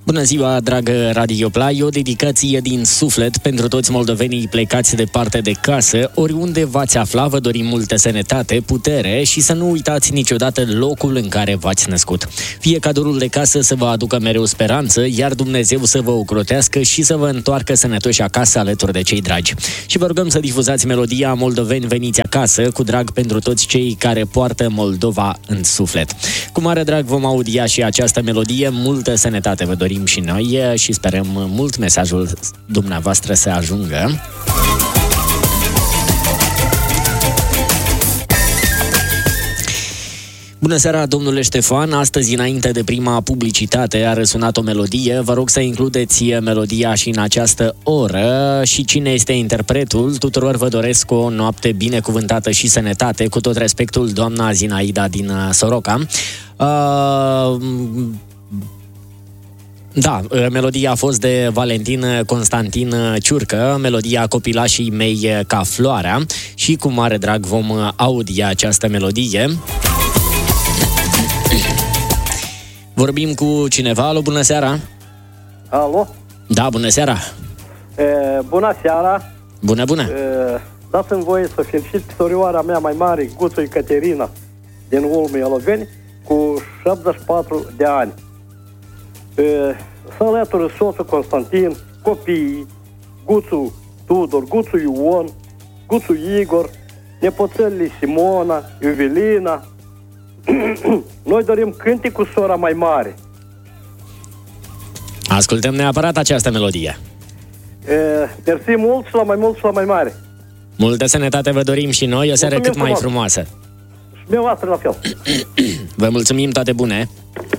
Bună ziua, dragă Radio Play, o dedicație din suflet pentru toți moldovenii plecați departe de casă. Oriunde v-ați afla, vă dorim multă sănătate, putere și să nu uitați niciodată locul în care v-ați născut. Fie cadorul de casă să vă aducă mereu speranță, iar Dumnezeu să vă ocrotească și să vă întoarcă sănătoși acasă alături de cei dragi. Și vă rugăm să difuzați melodia Moldoveni veniți acasă, cu drag pentru toți cei care poartă Moldova în suflet. Cu mare drag vom audia și această melodie. Multă sănătate vă dorim și noi și sperăm mult mesajul dumneavoastră să ajungă. Bună seara, domnule Ștefan. Astăzi, înainte de prima publicitate, a răsunat o melodie. Vă rog să includeți melodia și în această oră. Și cine este interpretul? Tuturor vă doresc o noapte binecuvântată și sănătate. Cu tot respectul, doamna Zinaida din Soroca. Da, melodia a fost de Valentin Constantin Ciurcă, melodia Copilașii mei ca floarea, și cu mare drag vom audia această melodie. Vorbim cu cineva. Alo, bună seara! Alo? Da, bună seara! Bună seara! Bună, bună! Dați-mi voie să felicit sorioara mea mai mare, Guțu Ecaterina, din Ulmii Oloveni, cu 74 de ani. Să alătură soțul Constantin, copiii, Guțu Tudor, Guțu Ion, Guțu Igor, nepoțelele Simona, Iuvelina. Noi dorim cânte cu sora mai mare. Ascultăm neapărat această melodie. Mersi mult și la mai mult și la mai mare. Multă sănătate vă dorim și noi, o seară cât mai frumoasă. Și dumneavoastră la fel. Vă mulțumim, toate bune.